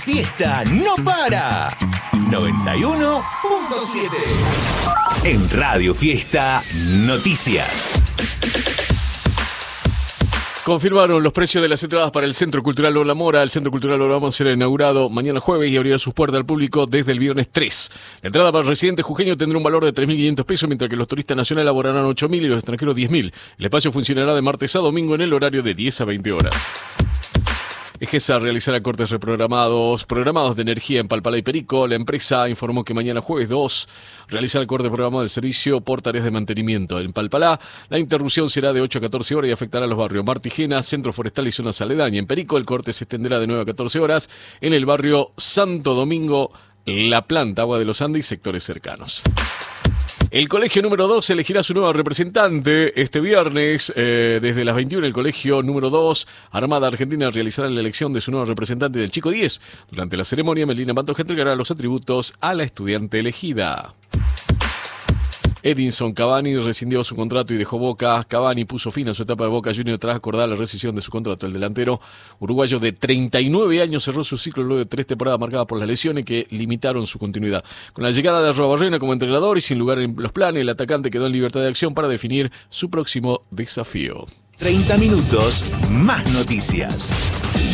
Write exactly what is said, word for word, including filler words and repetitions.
Fiesta no para. noventa y uno punto siete. En Radio Fiesta, noticias. Confirmaron los precios de las entradas para el Centro Cultural Lola Mora. El Centro Cultural Lola Mora será inaugurado mañana jueves y abrirá sus puertas al público desde el viernes tres. La entrada para el residente jujeño tendrá un valor de tres mil quinientos pesos, mientras que los turistas nacionales laborarán ocho mil y los extranjeros diez mil. El espacio funcionará de martes a domingo en el horario de diez a veinte horas. Egesa realizará cortes reprogramados, programados de energía en Palpalá y Perico. La empresa informó que mañana jueves dos realizará el corte programado del servicio por tareas de mantenimiento. En Palpalá, la interrupción será de ocho a catorce horas y afectará a los barrios Martigena, Centro Forestal y Zona Aledaña. En Perico, el corte se extenderá de nueve a catorce horas en el barrio Santo Domingo, La Planta, Agua de los Andes y sectores cercanos. El colegio número dos elegirá su nuevo representante este viernes. Eh, desde las veintiuna, el colegio número dos, Armada Argentina, realizará la elección de su nuevo representante del Chico diez. Durante la ceremonia, Melina Pantoja entregará los atributos a la estudiante elegida. Edinson Cavani rescindió su contrato y dejó Boca. Cavani puso fin a su etapa de Boca Juniors tras acordar la rescisión de su contrato. El delantero uruguayo de treinta y nueve años cerró su ciclo luego de tres temporadas marcadas por las lesiones que limitaron su continuidad. Con la llegada de Arrobarrena como entrenador y sin lugar en los planes, el atacante quedó en libertad de acción para definir su próximo desafío. treinta minutos, más noticias.